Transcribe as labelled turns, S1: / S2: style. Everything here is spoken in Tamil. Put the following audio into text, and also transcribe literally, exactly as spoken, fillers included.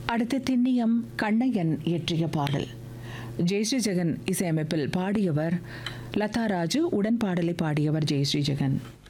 S1: அடுத்து திண்ணியம் கண்ணையன் இயற்றிய பாடல். ஜெயஸ்ரீ ஜெகன் இசையமைப்பில் பாடியவர் லதா ராஜு, உடன் பாடலை பாடியவர் ஜெயஸ்ரீ ஜெகன்.